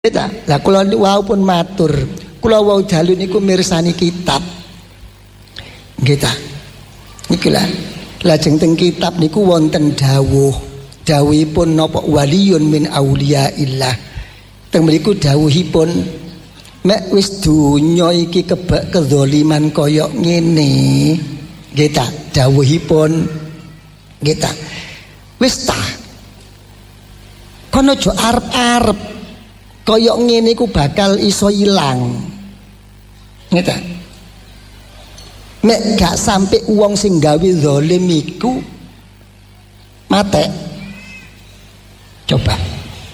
Lah kula wau pun matur, kula wau dalu niku mirsani kitab. Nggih ta. Niku lajeng teng kitab niku wonten dawuhipun napa waliyun min auliyaillah. Teng mriku dawuhipun mek wis donya iki kebak kezaliman kaya ngene. Nggih ta, dawuhipun nggih ta. Wis ta. Kono aja arep-arep kaya ngene iku bakal iso ilang. Ngeta. Nek gak sampai wong sing gawe zalim iku mate. Coba.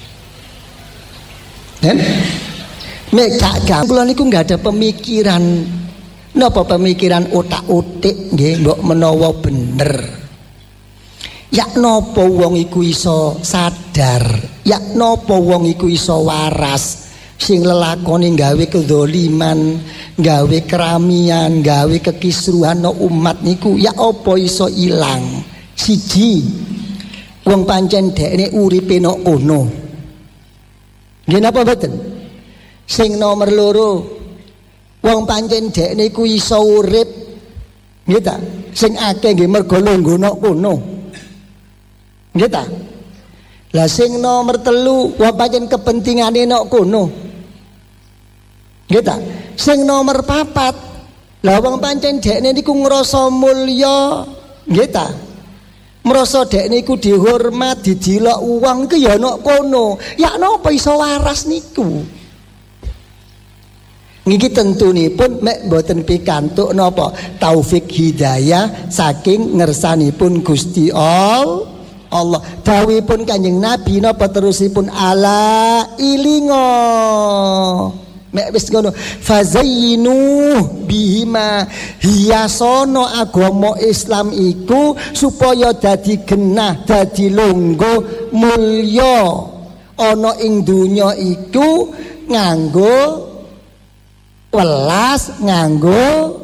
Nek gak kula niku gak ada pemikiran. Napa pemikiran otak-otik nggih mbok menawa bener. Ya napa wong iku iso sadar, ya napa wong iku iso waras sing lelakone gawe kedzaliman, gawe keramian, gawe kekisruhan no umat niku ya apa iso ilang. Siji, wong pancen dekne uripe no kono. Nggih napa mboten? Sing nomor loro, wong pancen dekne iku iso urip nggih ta? Sing akeh nggih mergo lungguh kono. Nggih ta? Lah sing nomor telu wong pancen kepentingane nok kono. Nggih ta? Sing nomor papat lah wong pancen dekne niku ngrasa mulya, nggih ta? Merasa dekne niku dihormat, dijilok uang ku ya nok kono. Ya napa iso waras niku? Niki tentunipun mek mboten pikantuk napa taufik hidayah saking ngersanipun Gusti Allah. Dawuhipun Kanjeng Nabi napa terusipun ala ilingo. Mek wis ngono fazayyinu bihima hiyasono agama Islam iku supaya dadi genah, dadi lungguh, mulya ana ing donya iku nganggo welas, nganggo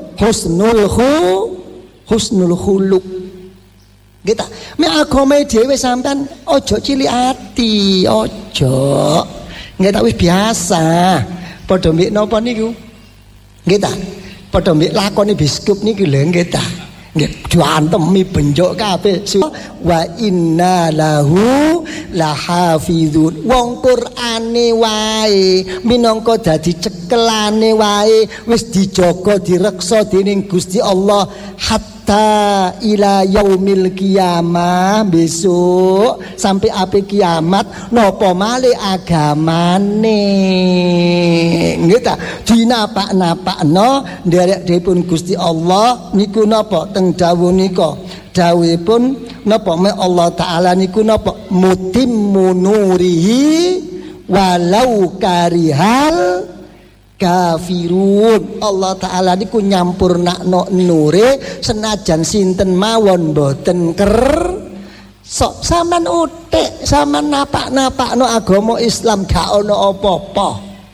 husnul khuluq. Kita mek agama dhewe sampean aja cilik ati, aja. Nggih tak wis biasa. Padha mbek napa niku? Nggih ta? Padha mbek lakone biskup niku lho nggih ta. Nggih diantemi benjok kabeh. Wa inna lahu lahafizun. Wong Qur'ane wae minangka dadi cekelane wae wis dijaga direksa dening Gusti Allah hatta ila yaumil qiyamah, besok sampai ape kiamat napa malih agamane. Nggih ta? Dinapak-napakno nderek-derepun Gusti Allah niku napa teng dawuh nika. Dawuhipun napa me Allah taala niku napa mutimmu nurihi walau karihal kafirun. Allah taala niku nyampurnakno nure senajan sinten mawon mboten sok sampean utek sampean napak-napakno agama Islam gak ono apa-apa.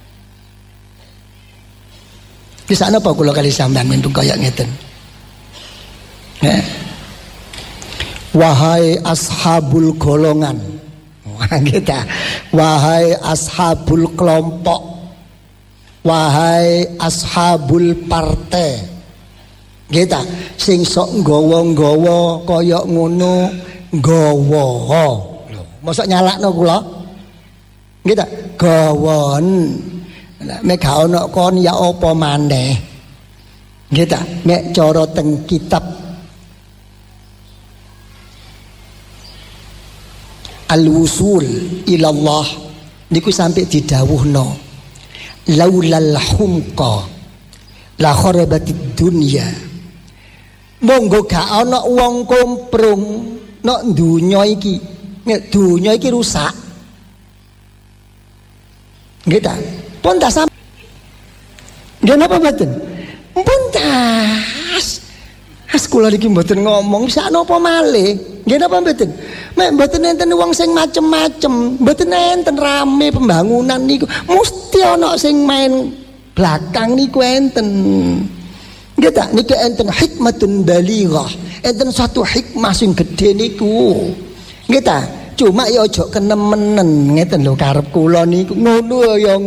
Kisah napa kula kali sampean mendung kaya ngeten. Wahai ashabul golongan, kita wahai ashabul kelompok, wahai ashabul partai, kita sing sok nggawa-nggawa kaya ngono nggawa. Mosok nyalakno kula? Kita gawon. Mek gak ono kon ya apa maneh. Kita mek cara teng kitab Al-Wusul ilallah niku sampai didhawuhno laulal humqa la kharabatid dunya. Monggo gak ana wong komprung nek donya iki. Nek donya iki rusak. Nggih ta? Pun ta sampe. Nggih napa mboten? Pun tas. Kula iki mboten ngomong sak napa malih. Nggih napa mboten? Mek mboten enten wong sing macem-macem, mboten enten rame pembangunan niku. Mesti ana sing main belakang niku enten. Nggih ta? Niku enten hikmatun balighah. Enten satu hikmah sing gedhe niku. Nggih ta? Cuma ya aja kenemenen ngeten lho karep kula niku ngono ya